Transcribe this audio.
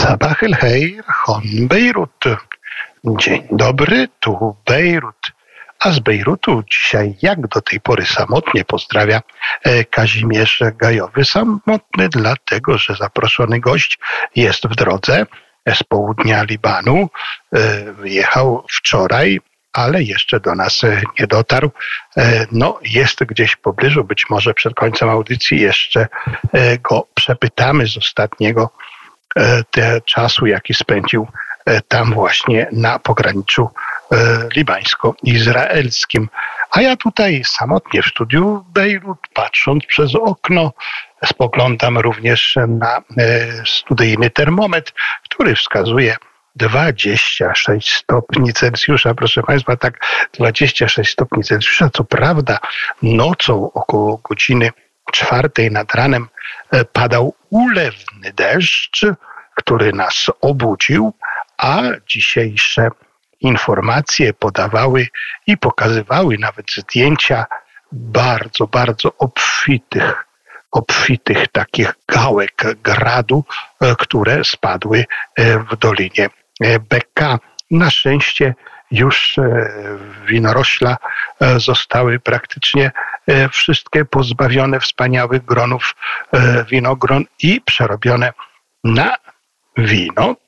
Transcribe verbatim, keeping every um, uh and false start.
Sabah el Heir, Hon Bejrut. Dzień dobry, tu Bejrut. A z Bejrutu dzisiaj, jak do tej pory, samotnie pozdrawia Kazimierz Gajowy. Samotny dlatego, że zaproszony gość jest w drodze z południa Libanu. Wyjechał wczoraj, ale jeszcze do nas nie dotarł. No, jest gdzieś w pobliżu, być może przed końcem audycji jeszcze go przepytamy z ostatniego te czasu, jaki spędził tam właśnie na pograniczu libańsko-izraelskim. A ja tutaj samotnie w studiu Bejrut, patrząc przez okno, spoglądam również na studyjny termometr, który wskazuje dwadzieścia sześć stopni Celsjusza. Proszę Państwa, tak, dwadzieścia sześć stopni Celsjusza. Co prawda nocą około godziny czwartej nad ranem padał ulewny deszcz, który nas obudził, a dzisiejsze informacje podawały i pokazywały nawet zdjęcia bardzo, bardzo obfitych, obfitych takich gałek gradu, które spadły w Dolinie Bekka. Na szczęście już winorośla zostały praktycznie wszystkie pozbawione wspaniałych gronów winogron i przerobione na wino.